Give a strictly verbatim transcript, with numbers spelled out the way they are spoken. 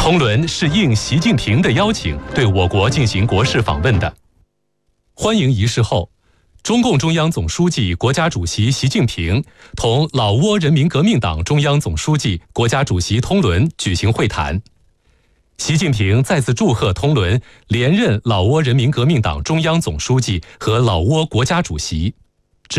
通伦是应习近平的邀请，对我国进行国事访问的。欢迎仪式后，中共中央总书记、国家主席习近平同老挝人民革命党中央总书记、国家主席通伦举行会谈。习近平再次祝贺通伦连任老挝人民革命党中央总书记和老挝国家主席。